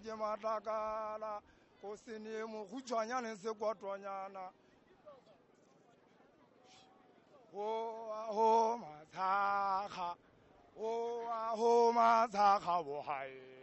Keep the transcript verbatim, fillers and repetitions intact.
ke matlakala go se ne mogutshwanyane se kotonyana o a ho matsakga o a ho matsakga bohae